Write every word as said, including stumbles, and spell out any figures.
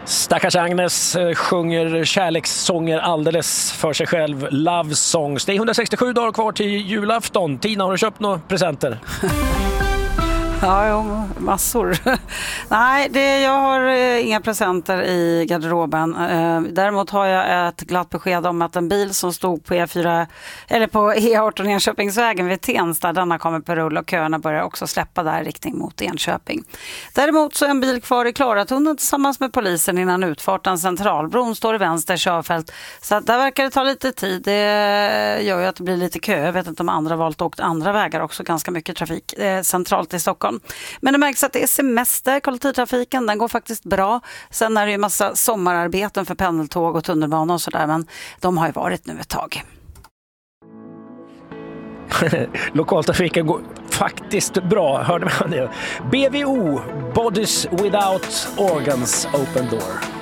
Stackars Agnes eh, sjunger kärlekssånger alldeles för sig själv. Love songs. Det är hundrasextiosju dagar kvar till julafton. Tina, har du köpt några presenter? Ja, jo, massor. Nej, det, jag har eh, inga presenter i garderoben. Eh, däremot har jag ett glatt besked om att en bil som stod på E fyra eller på E arton Enköpingsvägen vid Tensta, denna kommer på rull och köerna börjar också släppa där i riktning mot Enköping. Däremot så är en bil kvar i Klaratunneln tillsammans med polisen innan utfarten. Centralbron står i vänster körfält. Så att där verkar det ta lite tid. Det gör ju att det blir lite kö. Jag vet inte om andra valt åkt andra vägar också. Ganska mycket trafik eh, centralt i Stockholm. Men det märks att det är semester, kollektivtrafiken, den går faktiskt bra. Sen är det ju massa sommararbeten för pendeltåg och tunnelbana och sådär, men de har ju varit nu ett tag. Lokaltrafiken går faktiskt bra, hörde man det. B V O, Bodies Without Organs, Open Door.